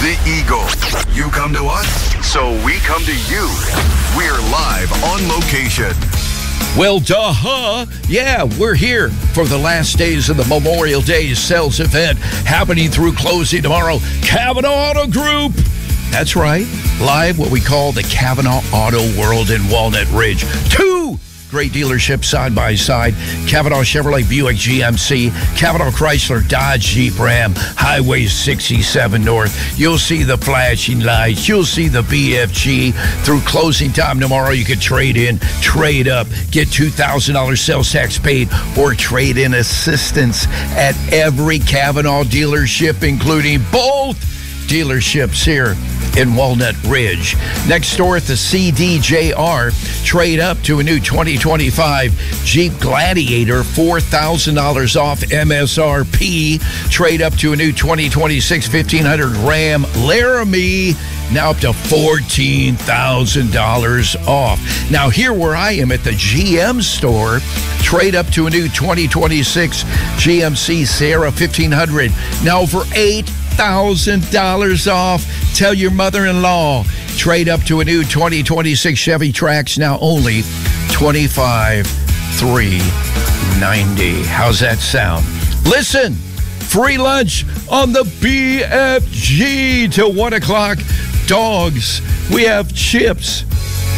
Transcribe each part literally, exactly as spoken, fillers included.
The Eagle. You come to us, so we come to you. We're live on location. Well, duh, yeah, we're here for the last days of the Memorial Day sales event happening through closing tomorrow. Kavanaugh Auto Group. That's right. Live, what we call the Kavanaugh Auto World in Walnut Ridge. Two great dealerships side by side. Kavanaugh Chevrolet Buick G M C, Kavanaugh Chrysler Dodge Jeep Ram, Highway sixty-seven North. You'll see the flashing lights. You'll see the B F G. Through closing time tomorrow, you can trade in, trade up, get two thousand dollars sales tax paid, or trade in assistance at every Kavanaugh dealership, including both dealerships here in Walnut Ridge. Next door at the C D J R, trade up to a new twenty twenty-five Jeep Gladiator, four thousand dollars off M S R P. Trade up to a new twenty twenty-six fifteen hundred Ram Laramie, now up to fourteen thousand dollars off. Now here where I am at the G M store, trade up to a new twenty twenty-six G M C Sierra fifteen hundred, now over eight thousand dollars off. Tell your mother-in-law. Trade up to a new twenty twenty-six Chevy Trax, now only twenty-five thousand three hundred ninety dollars. How's that sound? Listen, free lunch on the B F G till one o'clock. Dogs, we have chips,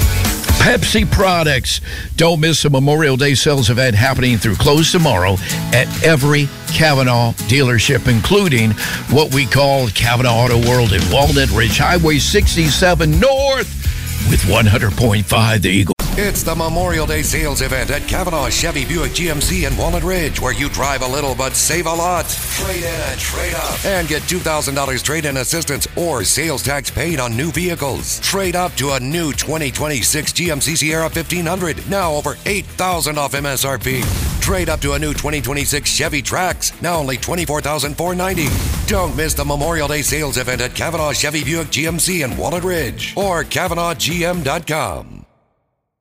Pepsi products. Don't miss the Memorial Day sales event happening through close tomorrow at every Kavanaugh dealership, including what we call Kavanaugh Auto World in Walnut Ridge, Highway sixty-seven North with one hundred point five The Eagle. It's the Memorial Day sales event at Kavanaugh Chevy Buick G M C in Walnut Ridge, where you drive a little but save a lot. Trade in and trade up. And get two thousand dollars trade-in assistance or sales tax paid on new vehicles. Trade up to a new twenty twenty-six G M C Sierra fifteen hundred, now over eight thousand dollars off M S R P. Trade up to a new twenty twenty-six Chevy Trax, now only twenty-four thousand four hundred ninety dollars. Don't miss the Memorial Day sales event at Kavanaugh Chevy Buick G M C in Walnut Ridge or Kavanaugh G M dot com.